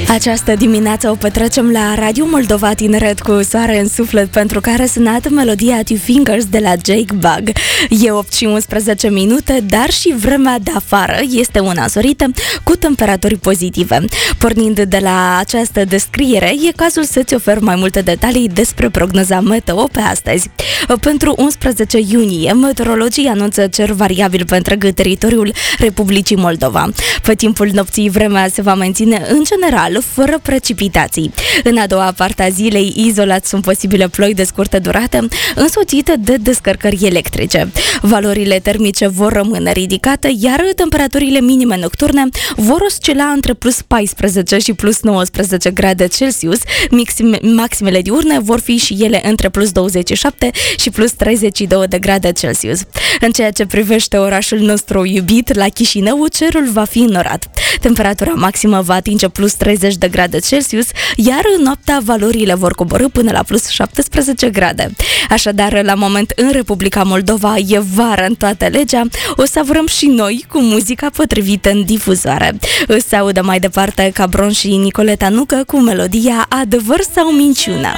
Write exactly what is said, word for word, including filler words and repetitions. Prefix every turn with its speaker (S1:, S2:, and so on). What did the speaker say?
S1: Această dimineață o petrecem la Radio Moldova Tineret cu soare în suflet, pentru care a sunat melodia Two Fingers de la Jake Bugg. E opt și unsprezece minute, dar și vremea de afară este una sorită cu temperaturi pozitive. Pornind de la această descriere, e cazul să-ți ofer mai multe detalii despre prognoza meteo pe astăzi. Pentru unsprezece iunie, meteorologii anunță cer variabil pe întreg teritoriul Republicii Moldova. Pe timpul nopții, vremea se va menține în general fără precipitații. În a doua parte a zilei, izolat sunt posibile ploi de scurtă durată, însoțite de descărcări electrice. Valorile termice vor rămâne ridicate, iar temperaturile minime nocturne vor oscila între plus paisprezece și plus nouăsprezece grade Celsius. Maximele diurne vor fi și ele între plus douăzeci și șapte și plus treizeci și două de grade Celsius. În ceea ce privește orașul nostru iubit, la Chișinău, cerul va fi înnorat. Temperatura maximă va atinge plus treizeci de grade Celsius, iar în noaptea valorile vor coborî până la plus șaptesprezece grade. Așadar, la moment în Republica Moldova e vară în toată legea, o savurăm și noi cu muzica potrivită în difuzoare. Se audă mai departe Cabron și Nicoleta Nucă cu melodia Adevăr sau minciună.